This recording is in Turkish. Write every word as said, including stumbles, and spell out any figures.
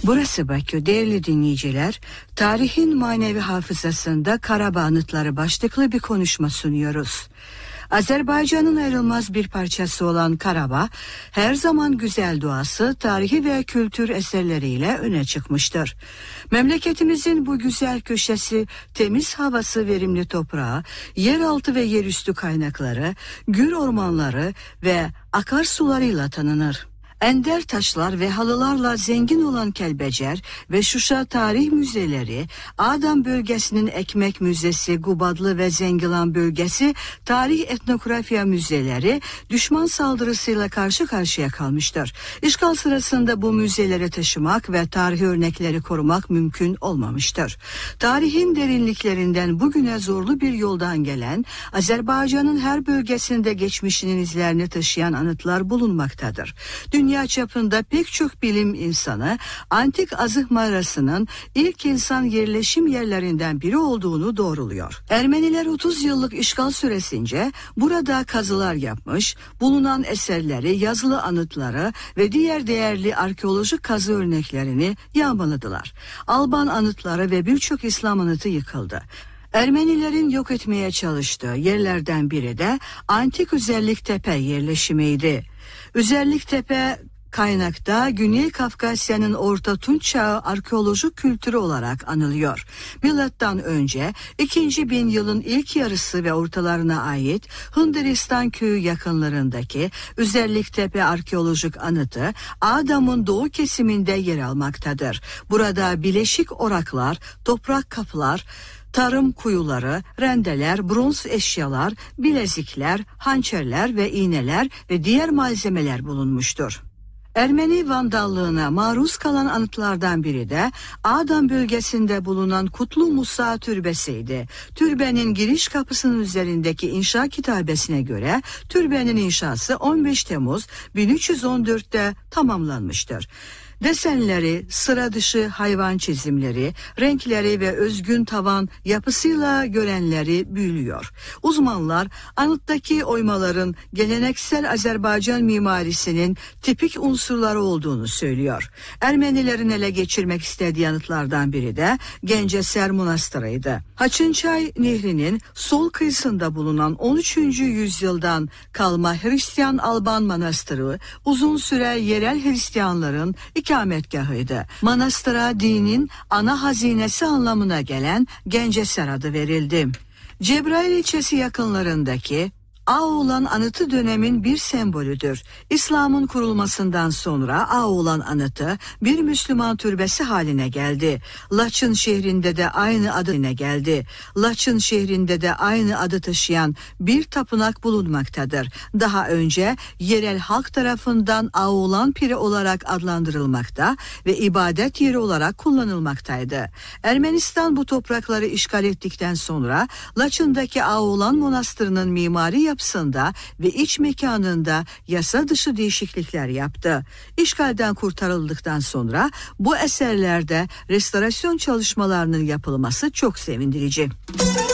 Burası Bakü, değerli dinleyiciler. Tarihin manevi hafızasında Karabağ Anıtları başlıklı bir konuşma sunuyoruz. Azerbaycan'ın ayrılmaz bir parçası olan Karabağ, her zaman güzel doğası, tarihi ve kültür eserleriyle öne çıkmıştır. Memleketimizin bu güzel köşesi, temiz havası, verimli toprağı, yeraltı ve yerüstü kaynakları, gür ormanları ve akarsularıyla tanınır. Ender taşlar ve halılarla zengin olan Kelbecer ve Şuşa Tarih Müzeleri, Ağdam bölgesinin Ekmek Müzesi, Gubadlı ve Zengilan bölgesi Tarih Etnografya Müzeleri düşman saldırısıyla karşı karşıya kalmıştır. İşgal sırasında bu müzelere taşımak ve tarihi örnekleri korumak mümkün olmamıştır. Tarihin derinliklerinden bugüne zorlu bir yoldan gelen, Azerbaycan'ın her bölgesinde geçmişinin izlerini taşıyan anıtlar bulunmaktadır. Dünya çapında pek çok bilim insanı antik Azıh mağarasının ilk insan yerleşim yerlerinden biri olduğunu doğruluyor. Ermeniler otuz yıllık işgal süresince burada kazılar yapmış, bulunan eserleri, yazılı anıtları ve diğer değerli arkeolojik kazı örneklerini yağmaladılar. Alban anıtları ve birçok İslam anıtı yıkıldı. Ermenilerin yok etmeye çalıştığı yerlerden biri de Antik Üzerliktepe yerleşimiydi. Üzerliktepe kaynakta Güney Kafkasya'nın Orta Tunç Çağı arkeolojik kültürü olarak anılıyor. Milattan önce ikinci bin yılın ilk yarısı ve ortalarına ait Hındıristan köyü yakınlarındaki Üzerliktepe arkeolojik anıtı Ağdam'ın doğu kesiminde yer almaktadır. Burada bileşik oraklar, toprak kapılar, tarım kuyuları, rendeler, bronz eşyalar, bilezikler, hançerler ve iğneler ve diğer malzemeler bulunmuştur. Ermeni vandallığına maruz kalan anıtlardan biri de Ağdam bölgesinde bulunan Kutlu Musa Türbesi'ydi. Türbenin giriş kapısının üzerindeki inşa kitabesine göre türbenin inşası on beş Temmuz bin üç yüz on dörtte tamamlanmıştır. Desenleri, sıra dışı hayvan çizimleri, renkleri ve özgün tavan yapısıyla görenleri büyülüyor. Uzmanlar anıttaki oymaların geleneksel Azerbaycan mimarisinin tipik unsurları olduğunu söylüyor. Ermenilerin ele geçirmek istediği anıtlardan biri de Genceser Manastırı'ydı. Haçınçay Nehri'nin sol kıyısında bulunan on üçüncü yüzyıldan kalma Hristiyan Alban Manastırı uzun süre yerel Hristiyanların ikametgahıydı. Manastıra dinin ana hazinesi anlamına gelen Genceser adı verildi. Cebrail ilçesi yakınlarındaki Ağoğlan anıtı dönemin bir sembolüdür. İslam'ın kurulmasından sonra Ağoğlan anıtı bir Müslüman türbesi haline geldi. Laçın şehrinde de aynı adına geldi. Laçın şehrinde de aynı adı taşıyan bir tapınak bulunmaktadır. Daha önce yerel halk tarafından Ağoğlan Piri olarak adlandırılmakta ve ibadet yeri olarak kullanılmaktaydı. Ermenistan bu toprakları işgal ettikten sonra Laçın'daki Ağoğlan Manastırı'nın mimari yapısında ve iç mekanında yasa dışı değişiklikler yaptı. İşgalden kurtarıldıktan sonra bu eserlerde restorasyon çalışmalarının yapılması çok sevindirici.